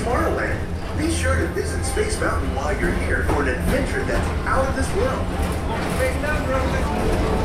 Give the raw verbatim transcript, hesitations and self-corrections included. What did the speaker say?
Tomorrowland. Be sure to visit Space Mountain while you're here for an adventure that's out of this world. Space Mountain,